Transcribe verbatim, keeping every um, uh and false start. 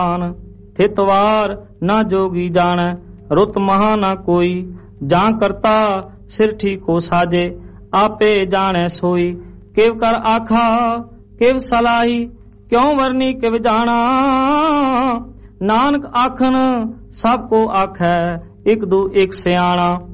थितवार ना जोगी जाने, रुत महा ना कोई। जा करता सिर ठीक हो साजे, आपे जाने सोई। केव कर आखा केव सलाही, क्यों वरनी किव जाना। नानक आखन सबको आखै, एक दू एक सियाणा।